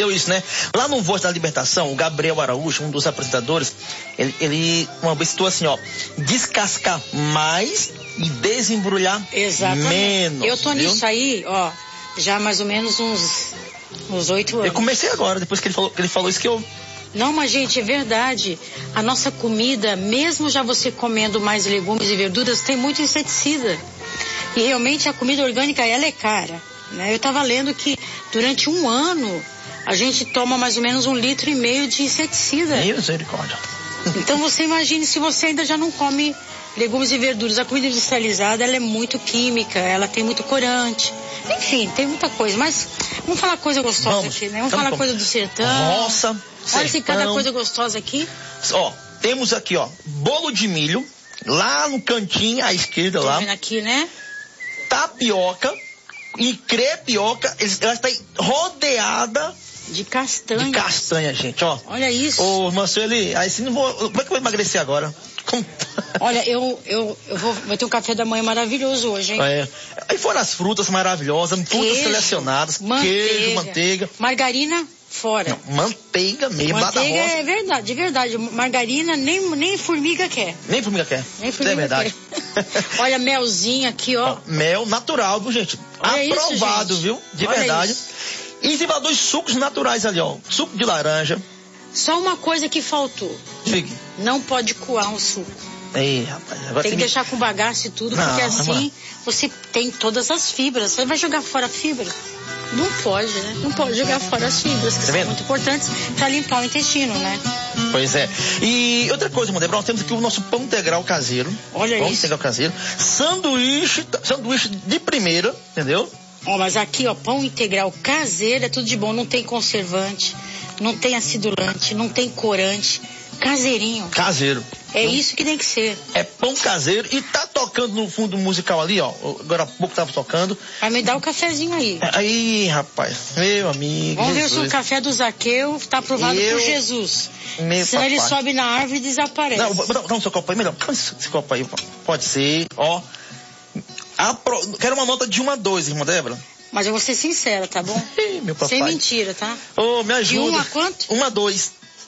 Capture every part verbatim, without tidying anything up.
Entendeu isso, né? Lá no Voz da Libertação, o Gabriel Araújo, um dos apresentadores, ele, ele uma vez citou assim, ó, descascar mais e desembrulhar Exatamente. menos. Eu tô viu? nisso aí, ó, já mais ou menos uns uns oito anos. Eu comecei agora, depois que ele falou, que ele falou isso que eu... Não, mas gente, é verdade. A nossa comida, mesmo já você comendo mais legumes e verduras, tem muito inseticida. E realmente a comida orgânica, ela é cara, né? Eu estava lendo que durante um ano a gente toma mais ou menos um litro e meio de inseticida. Misericórdia. Então você imagine se você ainda já não come legumes e verduras. A comida industrializada, ela é muito química, ela tem muito corante. Enfim, tem muita coisa. Mas vamos falar coisa gostosa vamos, aqui, né? Vamos vamos, falar vamos. coisa do sertão. Nossa, olha se cada coisa gostosa aqui. Ó, temos aqui, ó, bolo de milho, lá no cantinho à esquerda Tô lá. vendo aqui, né? Tapioca e crepioca, ela está rodeada de castanha. De castanha, gente, ó. Olha isso. Ô, irmã Sueli, aí sim não vou. Como é que eu vou emagrecer agora? Como... Olha, eu, eu, eu vou, vou ter um café da manhã maravilhoso hoje, hein? É. Aí foram as frutas maravilosas, frutas queijo, selecionadas, manteiga, queijo, manteiga. Margarina, fora. Não, manteiga mesmo, lá da Manteiga roça. é verdade, de verdade. Margarina nem, nem formiga quer. Nem formiga quer. Nem formiga é verdade. Quer. Olha, melzinho aqui, ó. Mel natural, viu, gente? Olha aprovado, isso, viu? De Olha verdade. Isso. E tem dois sucos naturais ali, ó. Suco de laranja. Só uma coisa que faltou. Diga. Não pode coar um suco. Ei, rapaz. Agora tem que me... deixar com bagaço e tudo, não, porque assim mano. você tem todas as fibras. Você vai jogar fora a fibra? Não pode, né? Não pode jogar fora as fibras, que tá são vendo? muito importantes para limpar o intestino, né? Pois é. E outra coisa, irmão Débora, nós temos aqui o nosso pão integral caseiro. Olha pão isso. integral caseiro. Sanduíche, sanduíche de primeira, entendeu? Ó, mas aqui, ó, pão integral caseiro é tudo de bom. Não tem conservante, não tem acidulante, não tem corante. Caseirinho. Caseiro. É isso que tem que ser. É pão caseiro e tá tocando no fundo musical ali, ó. Agora há pouco tava tocando. Vai me dar o cafezinho aí. Aí, rapaz, meu amigo. Vamos Jesus. ver se o café do Zaqueu tá aprovado Eu... por Jesus. Meu Senão papai. ele sobe na árvore e desaparece. Não, não, não, seu copo aí, melhor. Esse, esse copo aí, pode ser, ó. Apro... Quero uma nota de um a dois, irmã Débora. Mas eu vou ser sincera, tá bom? Ei, meu papai. Sem mentira, tá? Ô, oh, me ajuda. De um a quanto? Um a dois.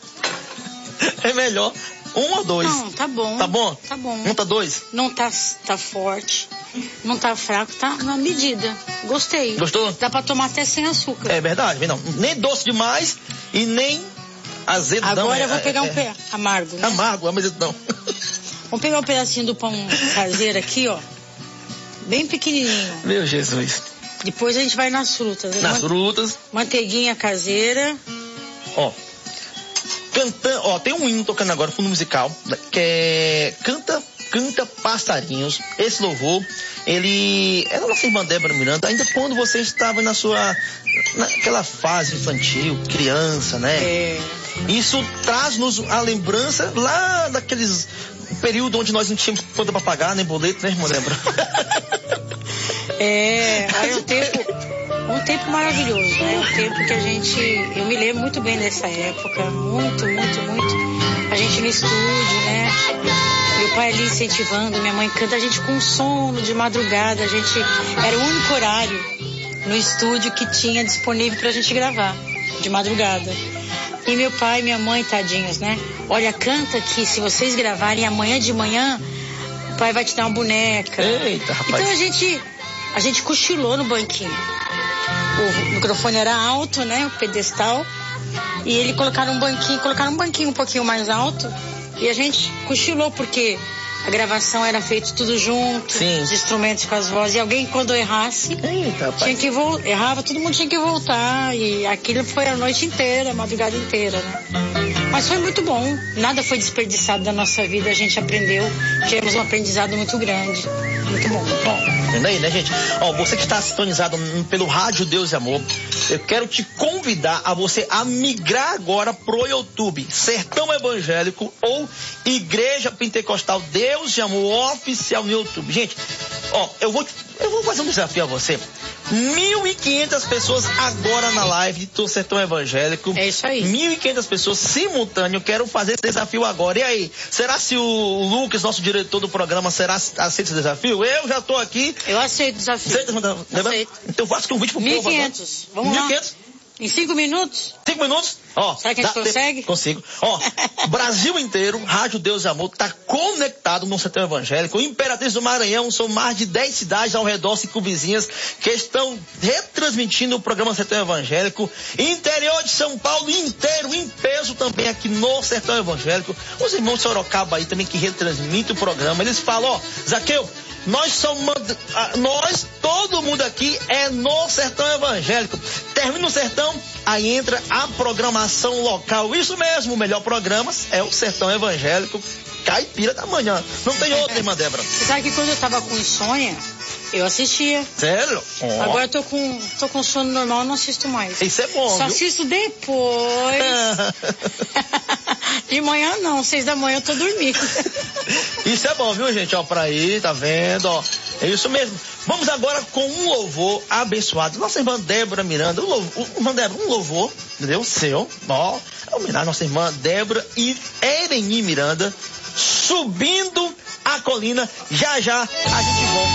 É melhor. Um ou dois? Não, tá bom. Tá bom? Tá bom. Um tá dois? Não tá, tá forte, não tá fraco, tá na medida. Gostei. Gostou? Dá pra tomar até sem açúcar. É verdade, não. Nem doce demais e nem azedão. Agora é, eu vou pegar é, um pé amargo, né? Amargo, azedão. Vamos pegar um pedacinho do pão caseiro aqui, ó. Bem pequenininho. Meu Jesus. Depois a gente vai nas frutas. Né? Nas frutas. Manteiguinha caseira. Ó. Cantando, ó, tem um hino tocando agora, fundo musical, que é Canta, Canta Passarinhos. Esse louvor, ele é da nossa irmã Débora Miranda, ainda quando você estava na sua, naquela fase infantil, criança, né? É. Isso traz-nos a lembrança lá daqueles período onde nós não tínhamos conta pra pagar, nem boleto, né, irmã Débora? É, aí o tempo... Um tempo maravilhoso, né? Um tempo que a gente... Eu me lembro muito bem dessa época. Muito, muito, muito. A gente no estúdio, né? Meu pai ali incentivando, minha mãe canta. A gente com sono de madrugada. A gente... Era o único horário no estúdio que tinha disponível pra gente gravar. De madrugada. E meu pai e minha mãe, tadinhos, né? Olha, canta que se vocês gravarem amanhã de manhã, o pai vai te dar uma boneca. Eita, rapaz. Então a gente... A gente cochilou no banquinho. O microfone era alto, né? O pedestal. E ele colocaram um banquinho, colocaram um banquinho um pouquinho mais alto. E a gente cochilou, porque a gravação era feita tudo junto. Sim. Os instrumentos com as vozes. E alguém, quando errasse, Eita, tinha que voltar. Errava, todo mundo tinha que voltar. E aquilo foi a noite inteira, a madrugada inteira, né? Mas foi muito bom. Nada foi desperdiçado da nossa vida. A gente aprendeu. Tivemos um aprendizado muito grande. Muito bom. Bom. Vendo aí, né, gente? Ó, você que está sintonizado pelo Rádio Deus e Amor, eu quero te convidar a você a migrar agora pro YouTube, Sertão Evangélico ou Igreja Pentecostal Deus e Amor Oficial no YouTube. Gente, ó, eu vou, eu vou fazer um desafio a você. mil e quinhentas pessoas agora na live do Sertão Evangélico. É isso aí. mil e quinhentas pessoas simultâneo. Quero fazer esse desafio agora. E aí, será se o Lucas, nosso diretor do programa, será aceita esse desafio? Eu já tô aqui. Eu aceito o desafio. Aceita, Aceito. Então faça um convite pro mil e povo agora. quinhentos. Vamos mil e lá. quinhentos? Em cinco minutos? Cinco Cinco minutos? Ó, será que a gente consegue? Consigo. Ó, Brasil inteiro, Rádio Deus e Amor, tá conectado no Sertão Evangélico. Imperatriz do Maranhão, são mais de dez cidades ao redor, cinco vizinhas, que estão retransmitindo o programa Sertão Evangélico. Interior de São Paulo inteiro, em peso também aqui no Sertão Evangélico. Os irmãos de Sorocaba aí também que retransmitem o programa. Eles falam, ó, Zaqueu, nós somos, nós, todo mundo aqui é no Sertão Evangélico. Termina o Sertão, aí entra a programação local. Isso mesmo, o melhor programa é o Sertão Evangélico Caipira da Manhã. Não tem outra, irmã Débora. Você sabe que quando eu tava com insônia, eu assistia. Sério? Oh. Agora eu tô com, tô com sono normal, eu não assisto mais. Isso é bom, Só viu? assisto depois. De manhã não, seis da manhã eu tô dormindo. Isso é bom, viu, gente? Ó, pra aí, tá vendo? Ó, é isso mesmo. Vamos agora com um louvor abençoado. Nossa irmã Débora Miranda, um louvor, irmã Débora, um louvor, entendeu? Seu, ó, homenagem à nossa irmã Débora e Ereni Miranda, Subindo a Colina. Já já a gente volta.